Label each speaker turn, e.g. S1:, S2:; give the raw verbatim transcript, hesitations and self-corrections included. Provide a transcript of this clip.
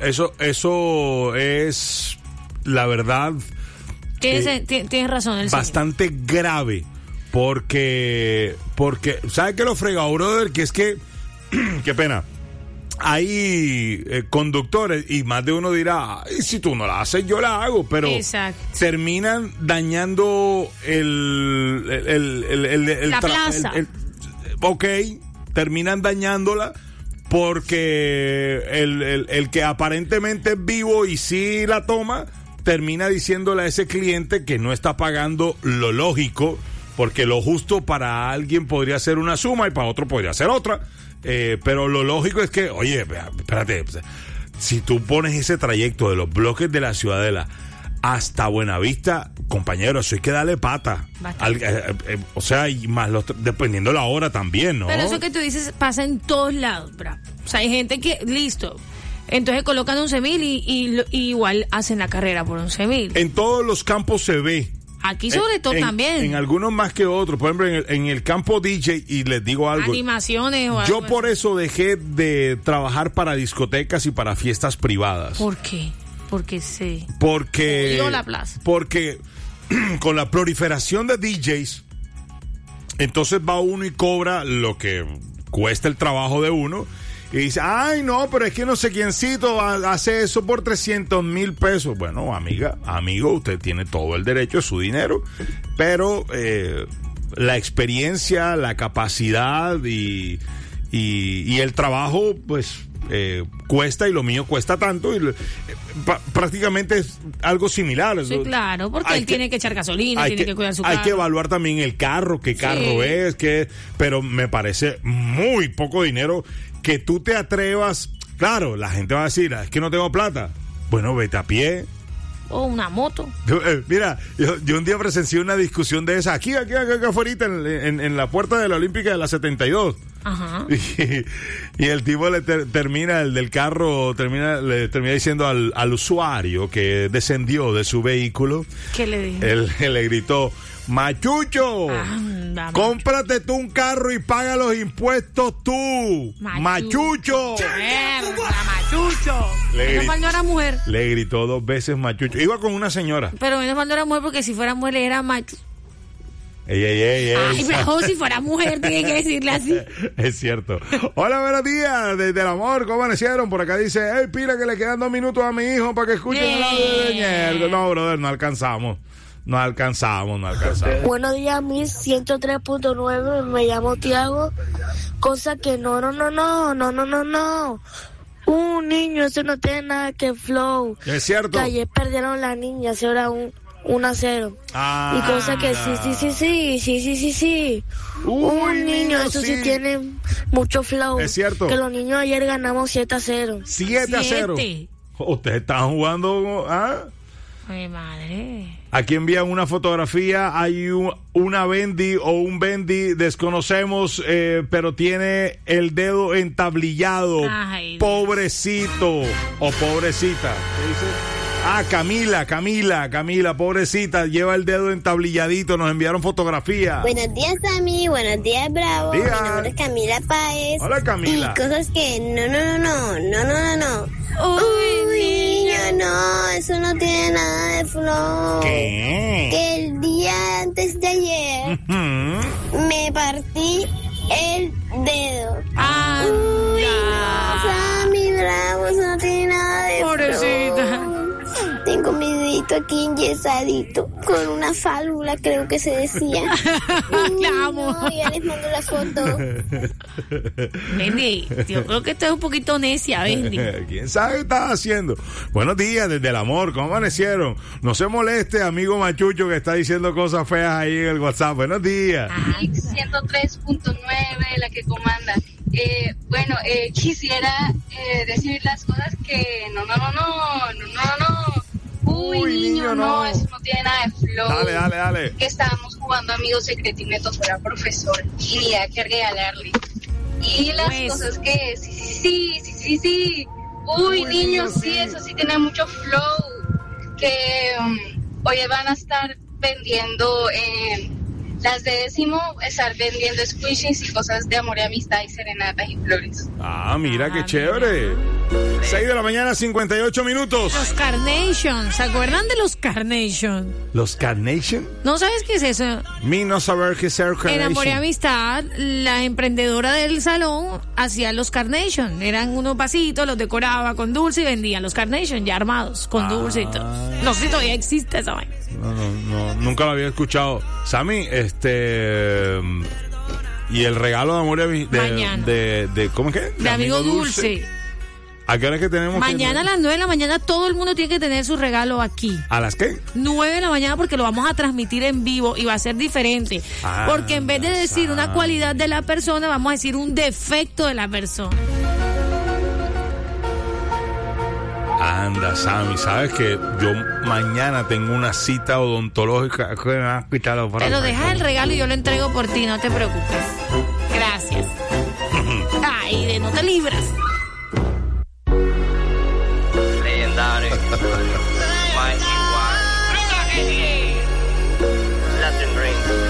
S1: eso, eso es la verdad.
S2: Tienes,
S1: eh,
S2: t- tienes razón, el
S1: bastante
S2: señor.
S1: grave. Porque, porque, ¿sabe qué lo frega, brother? Que es que, qué pena. Hay eh, conductores y más de uno dirá, ay, si tú no la haces, yo la hago, pero
S2: Exacto.
S1: terminan dañando el, el, el, el, el, el
S2: la
S1: tra-
S2: plaza.
S1: el- el- ok, terminan dañándola porque el, el, el que aparentemente es vivo y sí la toma, termina diciéndole a ese cliente que no está pagando lo lógico, porque lo justo para alguien podría ser una suma y para otro podría ser otra. Eh, pero lo lógico es que, oye, espérate, si tú pones ese trayecto de los bloques de la Ciudadela hasta Buenavista, compañero, eso hay que darle pata. Al, eh, eh, o sea, y más los, dependiendo la hora también, ¿no?
S2: Pero eso que tú dices pasa en todos lados, bro. O sea, hay gente que, listo, entonces colocan once mil y, y, y igual hacen la carrera por once mil.
S1: En todos los campos se ve.
S2: Aquí sobre
S1: en,
S2: todo
S1: en,
S2: también.
S1: En algunos más que otros. Por ejemplo, en el, en el campo D J, y les digo algo.
S2: Animaciones o algo.
S1: Yo por eso dejé de trabajar para discotecas y para fiestas privadas.
S2: ¿Por qué? Porque sí.
S1: Porque.
S2: Odio la plaza.
S1: Porque con la proliferación de D Js, entonces va uno y cobra lo que cuesta el trabajo de uno. Y dice, ay, no, pero es que no sé quiéncito hace eso por trescientos mil pesos. Bueno, amiga, amigo, usted tiene todo el derecho, es su dinero, pero eh, la experiencia, la capacidad y, y, y el trabajo, pues, eh, cuesta, y lo mío cuesta tanto, y eh, pa- prácticamente es algo similar.
S2: Sí, claro, porque
S1: Hay
S2: él
S1: que-
S2: tiene que echar gasolina,
S1: hay
S2: tiene que, cuidar su
S1: hay
S2: carro.
S1: que evaluar también el carro, qué carro
S2: Sí.
S1: es, qué, pero me parece muy poco dinero que tú te atrevas. Claro, la gente va a decir, es que no tengo plata. Bueno, vete a pie.
S2: O una moto.
S1: Yo, eh, mira, yo, yo un día presencié una discusión de esa aquí, aquí, aquí, aquí afuera, en, en, en la puerta de la Olímpica de la setenta y dos.
S2: Ajá.
S1: Y, y el tipo le ter- termina, el del carro, termina, le termina diciendo al, al usuario que descendió de su vehículo.
S2: ¿Qué le dije?
S1: Él, él le gritó, Machucho,
S2: Anda,
S1: cómprate tú un carro y paga los impuestos tú. Machucho.
S2: Mierda, machucho.
S1: Le
S2: Menos
S1: grit-
S2: mal no era mujer.
S1: Le gritó dos veces Machucho. Iba con una señora.
S2: Pero menos mal no era mujer, porque si fuera mujer le era macho.
S1: Ey, ey, ey, ey.
S2: Ay, mejor si fuera mujer tiene que decirle así.
S1: Es cierto. Hola, buenos días, desde el amor, ¿cómo amanecieron? Por acá dice, hey, pira que le quedan dos minutos a mi hijo para que escuchen el audio de Ñerdo. No, brother, no alcanzamos. No alcanzamos, no alcanzamos.
S3: Buenos días, mis ciento tres punto nueve, me llamo Tiago. Cosa que no, no, no, no, no, no, no, no. Un niño, eso no tiene nada que flow.
S1: Es cierto.
S3: Que ayer perdieron las niñas, ahora un uno a cero.
S1: Ah,
S3: Y cosa que sí, sí, sí, sí, sí, sí, sí, sí. Un niño, eso sí.
S1: sí
S3: tiene mucho flow.
S1: Es cierto.
S3: Que los niños ayer ganamos siete a cero.
S1: siete a cero. Ustedes están jugando, ¿ah?
S2: Ay, madre.
S1: Aquí envían una fotografía, hay un, una Bendy o un Bendy, desconocemos, eh, pero tiene el dedo entablillado.
S2: Ay,
S1: pobrecito o pobrecita. ¿Qué dice? Ah, Camila, Camila, Camila, pobrecita, lleva el dedo entablilladito, nos enviaron fotografía.
S4: Buenos días, Sammy, buenos días, Bravo.
S1: Días.
S4: Mi nombre es Camila Páez.
S1: Hola, Camila.
S4: Y cosas que no, no, no, no, no, no, no, no.
S2: Uy,
S4: Uy,
S2: niño.
S4: niño, no, eso no tiene nada de flow.
S1: ¿Qué?
S4: Que el día antes de ayer
S1: Ujú.
S4: me partí el dedo.
S2: Anda.
S4: Uy, no, Sammy, Bravo, eso no tiene nada de
S2: Pobrecita.
S4: flow. Tengo mi dedito aquí enyesadito, con una fálvula, creo que se decía. Uy,
S2: La amo.
S4: no, ya les mando la foto.
S2: Bendy, yo creo que esto es un poquito necia, Bendy.
S1: ¿Quién sabe qué estás haciendo? Buenos días, desde el amor, ¿cómo amanecieron? No se moleste, amigo Machucho, que está diciendo cosas feas ahí en el WhatsApp. Buenos días.
S5: ciento tres punto nueve, la que comanda. Eh, bueno, eh, quisiera eh, decir las cosas que no, no, no, no, no, no, no. Uy,
S1: Uy,
S5: niño,
S1: niño, no.
S5: no, eso no tiene nada de flow.
S1: Dale, dale, dale.
S5: Que estábamos jugando amigos secretos y me tocó la profesora y ni idea que regalarle. Y las
S2: Pues.
S5: cosas que sí, sí, sí, sí, sí. Uy,
S1: Uy,
S5: niño,
S1: niño,
S5: sí,
S1: sí.
S5: eso sí tiene mucho flow. Que um, hoy van a estar vendiendo eh, las de décimo, estar vendiendo squishies y cosas de amor y amistad y serenatas y flores.
S1: Ah, mira, qué
S2: Ah,
S1: chévere. seis de la mañana, cincuenta y ocho minutos.
S2: Los Carnation, ¿se acuerdan de los Carnation?
S1: ¿Los Carnation?
S2: ¿No sabes qué es eso?
S1: Mi no saber qué es el Carnation.
S2: En Amor y Amistad, la emprendedora del salón hacía los Carnation. Eran unos vasitos, los decoraba con dulce y vendía los Carnation ya armados, con
S1: Ah.
S2: dulce y todo. No sé si todavía existe esa vaina.
S1: No, no, no, nunca lo había escuchado. Sammy, este... Y el regalo de amor y amistad... De,
S2: Mañana.
S1: de, de, ¿cómo es que?
S2: De amigo dulce.
S1: ¿A qué hora es que tenemos?
S2: Mañana a
S1: que...
S2: las nueve de la mañana todo el mundo tiene que tener su regalo aquí.
S1: ¿A las qué?
S2: nueve de la mañana porque lo vamos a transmitir en vivo y va a ser diferente.
S1: Ah,
S2: porque en vez de decir una
S1: Sammy.
S2: cualidad de la persona, vamos a decir un defecto de la persona.
S1: Anda, Sammy, ¿sabes que yo mañana tengo una cita odontológica con el hospital?
S2: Pero deja el regalo y yo lo entrego por ti, no te preocupes. Gracias. Ay, de no te libras.
S6: Legendario. Mikey Wise. Latin Rings.